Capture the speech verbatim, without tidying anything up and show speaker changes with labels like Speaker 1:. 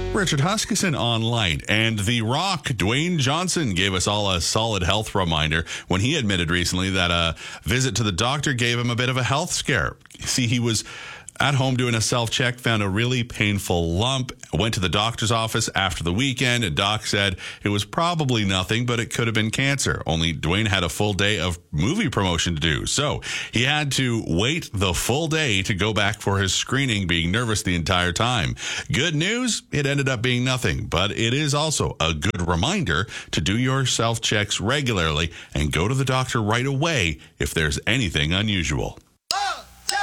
Speaker 1: Richard Huskisson on Light, and The Rock, Dwayne Johnson, gave us all a solid health reminder when he admitted recently that a visit to the doctor gave him a bit of a health scare. See, he was at home doing a self-check, found a really painful lump, went to the doctor's office after the weekend, and doc said it was probably nothing, but it could have been cancer. Only Dwayne had a full day of movie promotion to do, so he had to wait the full day to go back for his screening, being nervous the entire time. Good news, it ended up being nothing, but it is also a good reminder to do your self-checks regularly and go to the doctor right away if there's anything unusual.